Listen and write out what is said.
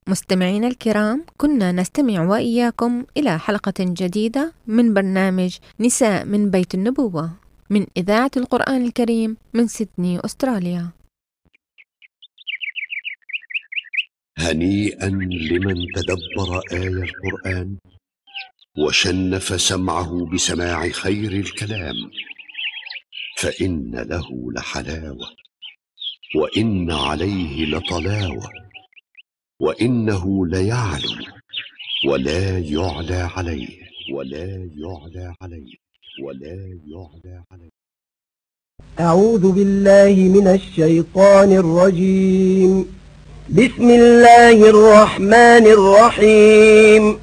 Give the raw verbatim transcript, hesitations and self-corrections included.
مستمعينا الكرام، كنا نستمع وإياكم إلى حلقة جديدة من برنامج نساء من بيت النبوة من إذاعة القرآن الكريم من سيدني، أستراليا. هنيئا لمن تدبر آي القرآن وشنف سمعه بسماع خير الكلام، فإن له لحلاوة وإن عليه لطلاوة، وإنه ليعلو ولا يعلى عليه ولا يعلى عليه ولا يعلى عليه. أعوذ بالله من الشيطان الرجيم. بسم الله الرحمن الرحيم.